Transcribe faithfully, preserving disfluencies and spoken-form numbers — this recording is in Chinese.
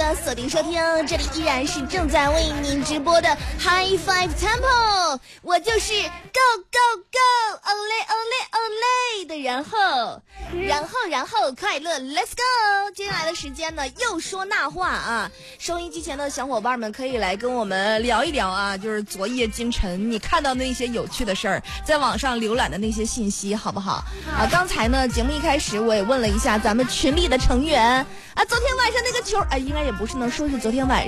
的锁定收听，这里依然是正在为您直播的 High Five Temple， 我就是 Go Go Go Olé Olé Olé 的然后然后然后快乐 Let's Go。 接下来的时间呢，又说那话啊，收音机前的小伙伴们可以来跟我们聊一聊啊，就是昨夜今晨你看到那些有趣的事儿，在网上浏览的那些信息，好不好啊？刚才呢节目一开始我也问了一下咱们群里的成员啊，昨天晚上那个球啊，应该也不是能说是昨天晚上